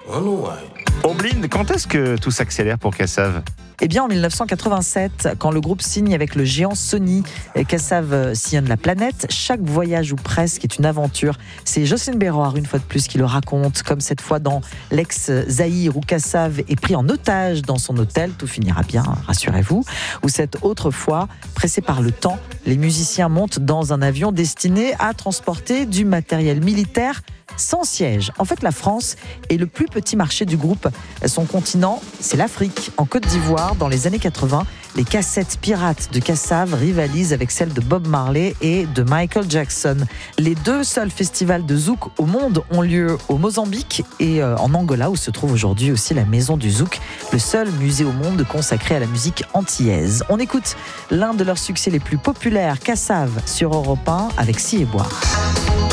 Ombline, quand est-ce que tout s'accélère pour Kassav ? Eh bien, en 1987, quand le groupe signe avec le géant Sony, Kassav sillonne la planète. Chaque voyage ou presque est une aventure. C'est Jocelyne Béroir, une fois de plus, qui le raconte, comme cette fois dans l'ex-Zaïre où Kassav est pris en otage dans son hôtel. Tout finira bien, rassurez-vous. Ou cette autre fois, pressé par le temps, les musiciens montent dans un avion destiné à transporter du matériel militaire sans siège. En fait, la France est le plus petit marché du groupe. Son continent, c'est l'Afrique. En Côte d'Ivoire, dans les années 80, les cassettes pirates de Kassav rivalisent avec celles de Bob Marley et de Michael Jackson. Les deux seuls festivals de zouk au monde ont lieu au Mozambique et en Angola, où se trouve aujourd'hui aussi la Maison du Zouk, le seul musée au monde consacré à la musique antillaise. On écoute l'un de leurs succès les plus populaires, Kassav, sur Europe 1 avec Si et Boire.